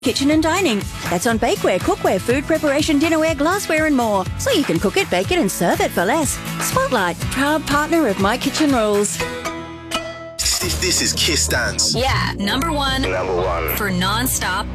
Kitchen and dining. That's on bakeware, cookware, food preparation, dinnerware, glassware and more. So you can cook it, bake it and serve it for less. Spotlight, proud partner of My Kitchen Rules. This is Kiss Dance. Yeah, number one for non-stop